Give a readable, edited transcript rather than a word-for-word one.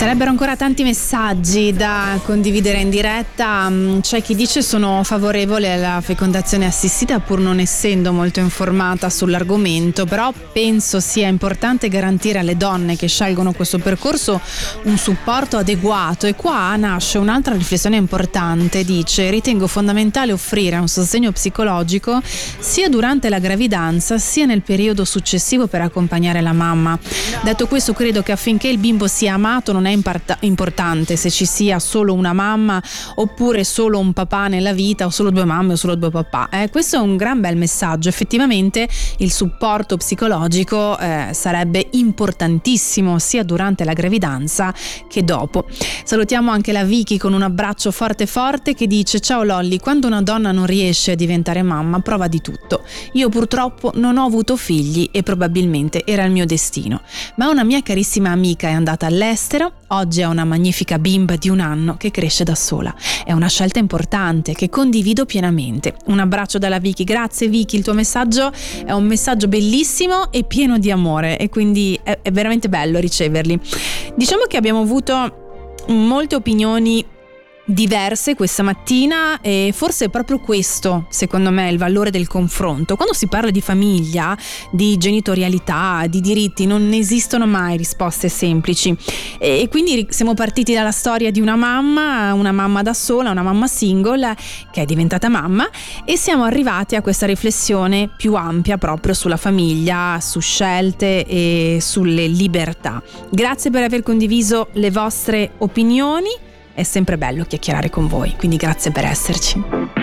Sarebbero ancora tanti messaggi da condividere in diretta. C'è chi dice sono favorevole alla fecondazione assistita pur non essendo molto informata sull'argomento, però penso sia importante garantire alle donne che scelgono questo percorso un supporto adeguato, e qua nasce un'altra riflessione importante. Dice: ritengo fondamentale offrire un sostegno psicologico sia durante la gravidanza sia nel periodo successivo per accompagnare la mamma. Detto questo, credo che affinché il bimbo sia amato non è importante se ci sia solo una mamma oppure solo un papà nella vita, o solo due mamme o solo due papà. Questo è un gran bel messaggio. Effettivamente il supporto psicologico sarebbe importantissimo sia durante la gravidanza che dopo. Salutiamo anche la Vicky con un abbraccio forte forte, che dice: ciao Lolli, quando una donna non riesce a diventare mamma prova di tutto. Io purtroppo non ho avuto figli e probabilmente era il mio destino, ma una mia carissima amica è andata all'estero. Oggi ha una magnifica bimba di 1 anno che cresce da sola. È una scelta importante che condivido pienamente. Un abbraccio dalla Vicky. Grazie Vicky, il tuo messaggio è un messaggio bellissimo e pieno di amore, e quindi è veramente bello riceverli. Diciamo che abbiamo avuto molte opinioni diverse questa mattina, e forse è proprio questo, secondo me, il valore del confronto. Quando si parla di famiglia, di genitorialità, di diritti, non esistono mai risposte semplici, e quindi siamo partiti dalla storia di una mamma da sola, una mamma single che è diventata mamma, e siamo arrivati a questa riflessione più ampia proprio sulla famiglia, su scelte e sulle libertà. Grazie per aver condiviso le vostre opinioni. È sempre bello chiacchierare con voi, quindi grazie per esserci.